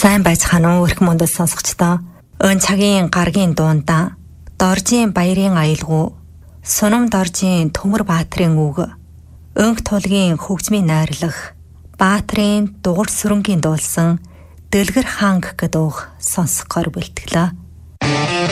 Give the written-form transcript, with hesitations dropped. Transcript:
Сайн байцгаана уу өрх мөндөл сонсогчдоо. Өн цагийн гаргийн дуунда Доржийн баярын аялгуу, Сунам Доржийн Төмөр Баатрын үг, Өнг тулгийн хөгжмийн найрлах, Баатрын дугуйр сүрэнгийн дуулсан Дэлгэр хаанг гэдэг үг сонсохоор бэлтгэлээ.